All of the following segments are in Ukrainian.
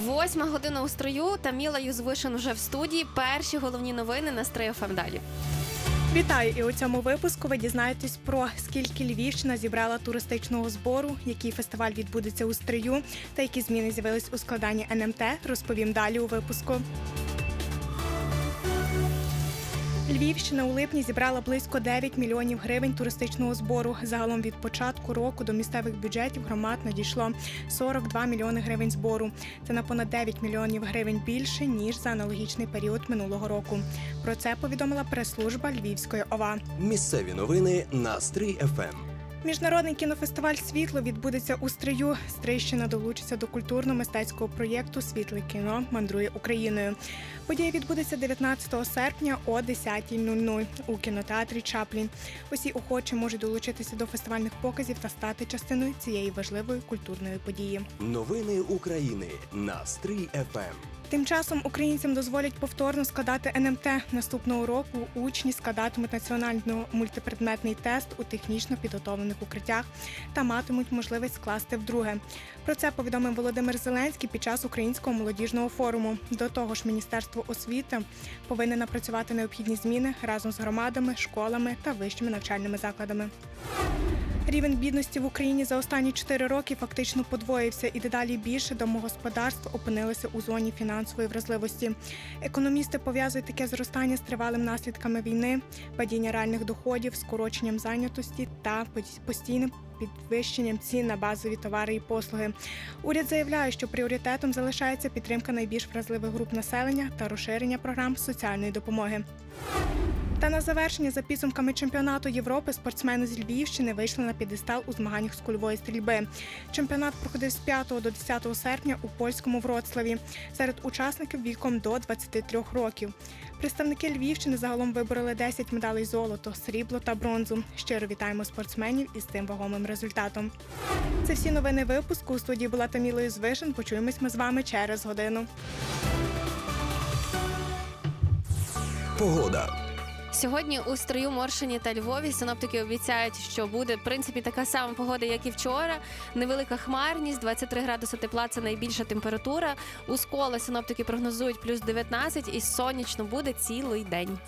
8 година у строю. Таміла Юзвишин вже в студії. Перші головні новини на Стрий ФМ далі. Вітаю! І у цьому випуску ви дізнаєтесь про скільки Львівщина зібрала туристичного збору, який фестиваль відбудеться у Стрию та які зміни з'явились у складанні НМТ, розповім далі у випуску. Львівщина у липні зібрала близько 9 мільйонів гривень туристичного збору. Загалом від початку року до місцевих бюджетів громад надійшло 42 мільйони гривень збору. Це на понад 9 мільйонів гривень більше, ніж за аналогічний період минулого року. Про це повідомила прес-служба Львівської ОВА. Місцеві новини на Стрий ФМ. Міжнародний кінофестиваль «Світло» відбудеться у Стрию. Стрийщина долучиться до культурно-мистецького проєкту «Світле кіно мандрує Україною». Подія відбудеться 19 серпня о 10:00 у кінотеатрі «Чаплін». Усі охочі можуть долучитися до фестивальних показів та стати частиною цієї важливої культурної події. Новини України на Стрий ФМ. Тим часом українцям дозволять повторно складати НМТ. Наступного року учні складатимуть національно-мультипредметний тест у технічно підготовлених укриттях та матимуть можливість скласти вдруге. Про це повідомив Володимир Зеленський під час Українського молодіжного форуму. До того ж, Міністерство освіти повинне напрацювати необхідні зміни разом з громадами, школами та вищими навчальними закладами. Рівень бідності в Україні за останні 4 роки фактично подвоївся і дедалі більше домогосподарств опинилися у зоні фінансової вразливості. Економісти пов'язують таке зростання з тривалими наслідками війни, падіння реальних доходів, скороченням зайнятості та постійним підвищенням цін на базові товари і послуги. Уряд заявляє, що пріоритетом залишається підтримка найбільш вразливих груп населення та розширення програм соціальної допомоги. Та на завершення, за підсумками чемпіонату Європи, спортсмени з Львівщини вийшли на п'єдестал у змаганнях з кульової стрільби. Чемпіонат проходив з 5 до 10 серпня у польському Вроцлаві серед учасників віком до 23 років. Представники Львівщини загалом вибороли 10 медалей золото, срібло та бронзу. Щиро вітаємо спортсменів із цим вагомим результатом. Це всі новини випуску. У студії була Таміла Юзвишин. Почуємось ми з вами через годину. Погода. Сьогодні у Стрию, Моршині та Львові синоптики обіцяють, що буде, в принципі, така сама погода, як і вчора. Невелика хмарність, 23 градуси тепла – це найбільша температура. У Сколі синоптики прогнозують плюс 19 і сонячно буде цілий день.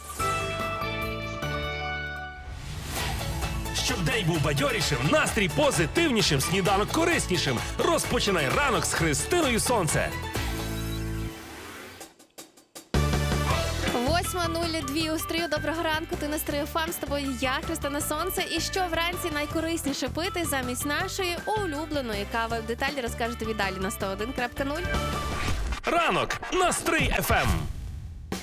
Щоб день був бадьорішим, настрій позитивнішим, сніданок кориснішим. Розпочинай ранок з Христиною Сонце. 8:02 у Стрию. Доброго ранку, ти на Стрий ФМ. З тобою я, Христина Сонце. І що вранці найкорисніше пити замість нашої улюбленої кави? В деталі розкажете віддалі на 101.0. Ранок на Стрий ФМ.